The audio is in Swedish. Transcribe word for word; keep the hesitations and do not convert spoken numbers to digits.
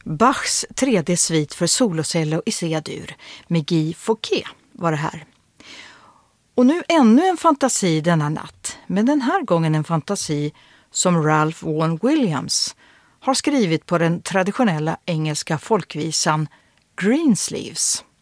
Bachs tredje svit för solocello i C-dur med Guy Fawkes var det här. Och nu ännu en fantasi denna natt, men den här gången en fantasi som Ralph Vaughan Williams har skrivit på den traditionella engelska folkvisan Greensleeves.